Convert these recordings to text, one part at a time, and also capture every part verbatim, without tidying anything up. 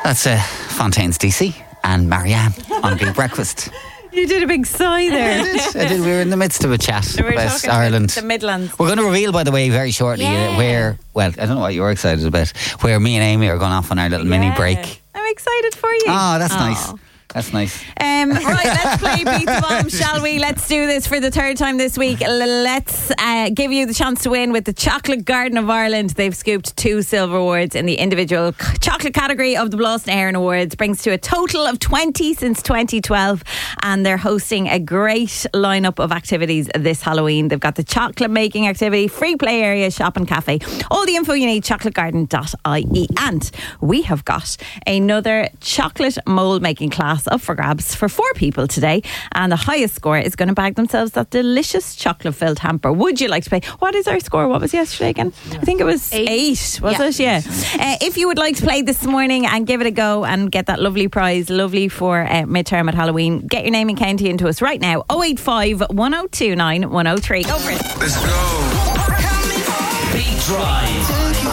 That's uh, Fontaine's D C and Marianne on Big Breakfast. You did a big sigh there. I did, I did. We were in the midst of a chat So we're about talking Ireland. about the Midlands. We're going to reveal, by the way, very shortly Yeah. uh, where, well, I don't know what you're excited about, where me and Amy are going off on our little mini Yeah. break. I'm excited for you. Oh, that's Aw. nice. That's nice. Um, right, let's play Beat the Bomb, shall we? Let's do this for the third time this week. L- Let's uh, give you the chance to win with the Chocolate Garden of Ireland. They've scooped two silver awards in the individual c- chocolate category of the Blust Aaron Awards. Brings to a total of twenty since twenty twelve. And they're hosting a great lineup of activities this Halloween. They've got the chocolate making activity, free play area, shop and cafe. All the info you need, chocolate garden dot I E. And we have got another chocolate mould making class up for grabs for four people today, and the highest score is going to bag themselves that delicious chocolate filled hamper. Would you like to play? What is our score? What was yesterday again? I think it was eight, eight was Yeah. it? Yeah. Uh, if you would like to play this morning and give it a go and get that lovely prize, lovely for uh, midterm at Halloween, get your name and county into us right now. oh eight five, one oh two nine, one oh three. Go for it. Let's go. Beat Drive.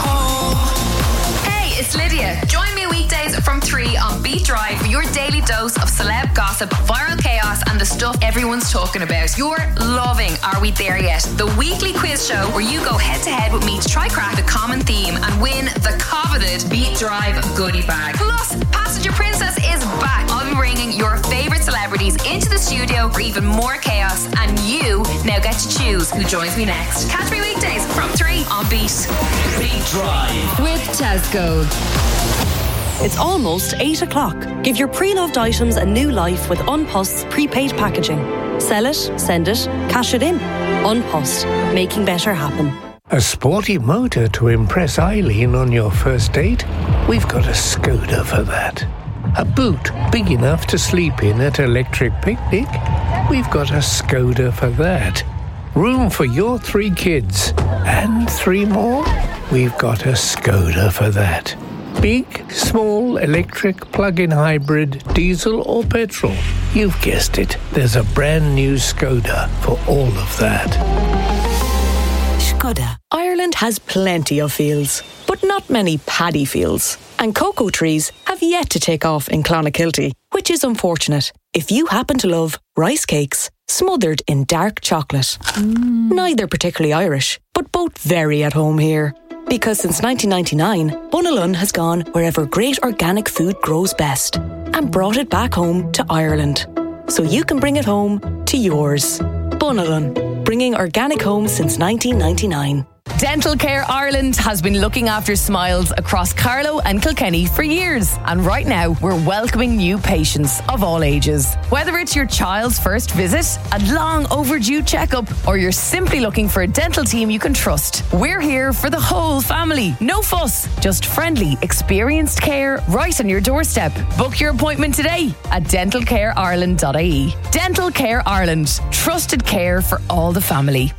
Hey, it's Lydia. Join me weekdays from three on Beat Drive for your daily dose of celeb gossip, viral chaos, and the stuff everyone's talking about. You're loving Are We There Yet? The weekly quiz show where you go head to head with me to try crack the common theme and win the coveted Beat Drive goodie bag. Plus, Passenger Princess is back. I'll be bringing your favourite celebrities into the studio for even more chaos, and you now get to choose who joins me next. Catch me weekdays from three on Beat. Beat Drive. With Tesco. It's almost eight o'clock. Give your pre-loved items a new life with Unpost's prepaid packaging. Sell it, send it, cash it in. Unpost, making better happen. A sporty motor to impress Eileen on your first date? We've got a Skoda for that. A boot big enough to sleep in at Electric Picnic? We've got a Skoda for that. Room for your three kids and three more? We've got a Skoda for that. Big, small, electric, plug-in hybrid, diesel or petrol? You've guessed it. There's a brand new Skoda for all of that. Skoda. Ireland has plenty of fields, but not many paddy fields. And cocoa trees have yet to take off in Clonakilty, which is unfortunate if you happen to love rice cakes smothered in dark chocolate. Mm. Neither particularly Irish, but both very at home here. Because since nineteen ninety-nine, Bunalun has gone wherever great organic food grows best and brought it back home to Ireland. So you can bring it home to yours. Bunalun, bringing organic home since nineteen ninety-nine. Dental Care Ireland has been looking after smiles across Carlow and Kilkenny for years. And right now, we're welcoming new patients of all ages. Whether it's your child's first visit, a long overdue checkup, or you're simply looking for a dental team you can trust, we're here for the whole family. No fuss, just friendly, experienced care right on your doorstep. Book your appointment today at dental care ireland dot I E. Dental Care Ireland. Trusted care for all the family.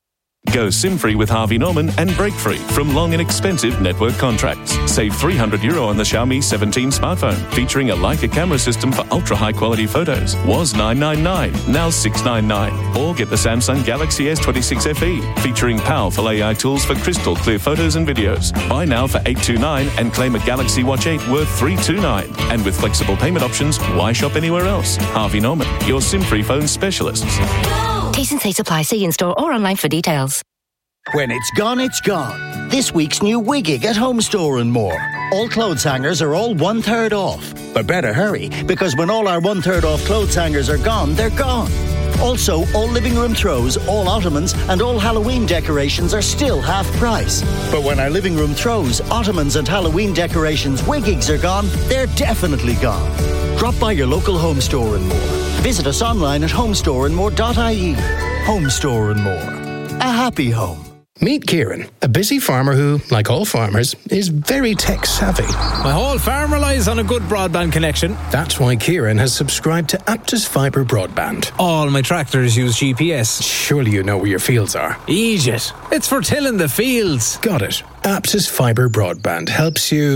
Go SIM-free with Harvey Norman and break-free from long and expensive network contracts. Save three hundred euro on the Xiaomi seventeen smartphone, featuring a Leica camera system for ultra-high-quality photos. Was nine nine nine, now six nine nine. Or get the Samsung Galaxy S twenty-six F E, featuring powerful A I tools for crystal clear photos and videos. Buy now for eight two nine and claim a Galaxy Watch eight worth three two nine. And with flexible payment options, why shop anywhere else? Harvey Norman, your SIM-free phone specialists. T's and C's apply. See in-store or online for details. When it's gone, it's gone. This week's new Wiggig at Home Store and More. All clothes hangers are all one-third off. But better hurry, because when all our one-third off clothes hangers are gone, they're gone. Also, all living room throws, all ottomans, and all Halloween decorations are still half price. But when our living room throws, ottomans, and Halloween decorations Wiggigs are gone, they're definitely gone. Drop by your local Home Store and More. Visit us online at home store and more dot I E. Home Store and More. A happy home. Meet Kieran, a busy farmer who, like all farmers, is very tech-savvy. My whole farm relies on a good broadband connection. That's why Kieran has subscribed to Aptus Fibre Broadband. All my tractors use G P S. Surely you know where your fields are. Egypt. It's for tilling the fields. Got it. Aptus Fibre Broadband helps you